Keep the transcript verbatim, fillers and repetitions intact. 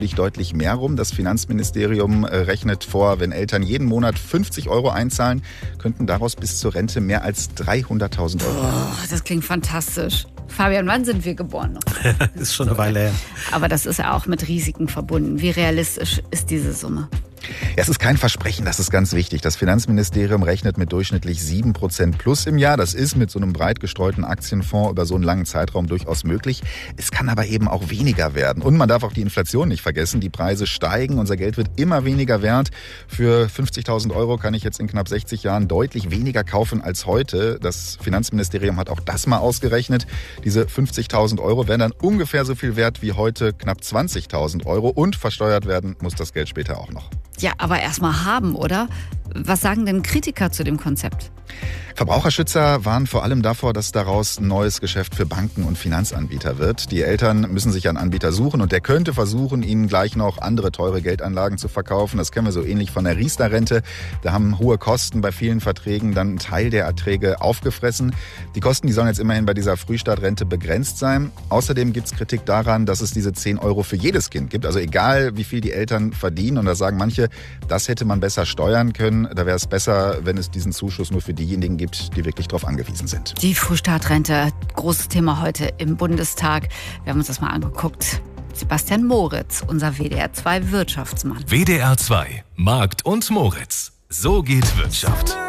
deutlich mehr rum. Das Finanzministerium rechnet vor, wenn Eltern jeden Monat fünfzig Euro einzahlen, könnten daraus bis zur Rente mehr als dreihunderttausend Euro. Oh, das klingt fantastisch. Fabian, wann sind wir geboren? Das ist schon eine Weile her. Aber das ist ja auch mit Risiken verbunden. Wie realistisch ist diese Summe? Ja, es ist kein Versprechen, das ist ganz wichtig. Das Finanzministerium rechnet mit durchschnittlich sieben Prozent plus im Jahr. Das ist mit so einem breit gestreuten Aktienfonds über so einen langen Zeitraum durchaus möglich. Es kann aber eben auch weniger werden. Und man darf auch die Inflation nicht vergessen. Die Preise steigen, unser Geld wird immer weniger wert. Für fünfzigtausend Euro kann ich jetzt in knapp sechzig Jahren deutlich weniger kaufen als heute. Das Finanzministerium hat auch das mal ausgerechnet. Diese fünfzigtausend Euro wären dann ungefähr so viel wert wie heute knapp zwanzigtausend Euro. Und versteuert werden muss das Geld später auch noch. Ja, aber erstmal haben, oder? Was sagen denn Kritiker zu dem Konzept? Verbraucherschützer warnen vor allem davor, dass daraus ein neues Geschäft für Banken und Finanzanbieter wird. Die Eltern müssen sich einen Anbieter suchen und der könnte versuchen, ihnen gleich noch andere teure Geldanlagen zu verkaufen. Das kennen wir so ähnlich von der Riester-Rente. Da haben hohe Kosten bei vielen Verträgen dann einen Teil der Erträge aufgefressen. Die Kosten, die sollen jetzt immerhin bei dieser Frühstartrente begrenzt sein. Außerdem gibt es Kritik daran, dass es diese zehn Euro für jedes Kind gibt. Also egal, wie viel die Eltern verdienen. Und da sagen manche, das hätte man besser steuern können. Da wäre es besser, wenn es diesen Zuschuss nur für diejenigen gibt, die wirklich darauf angewiesen sind. Die Frühstartrente, großes Thema heute im Bundestag. Wir haben uns das mal angeguckt. Sebastian Moritz, unser W D R zwei Wirtschaftsmann. W D R zwei, Markt und Moritz. So geht Wirtschaft.